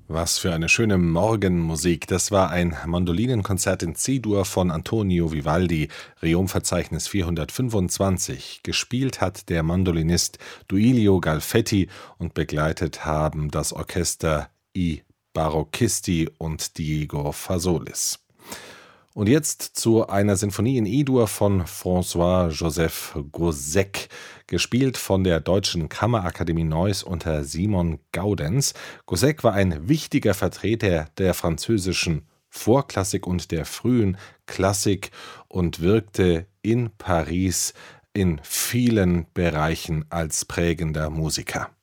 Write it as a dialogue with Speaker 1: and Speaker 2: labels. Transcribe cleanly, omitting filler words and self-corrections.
Speaker 1: Was für eine schöne Morgenmusik. Das war ein Mandolinenkonzert in C-Dur von Antonio Vivaldi, Reom-Verzeichnis 425. Gespielt hat der Mandolinist Duilio Galfetti und begleitet haben das Orchester I Barocchisti und Diego Fasolis. Und jetzt zu einer Sinfonie in E-Dur von François-Joseph Gossec, gespielt von der Deutschen Kammerakademie Neuss unter Simon Gaudenz. Gossec war ein wichtiger Vertreter der französischen Vorklassik und der frühen Klassik und wirkte in Paris in vielen Bereichen als prägender Musiker.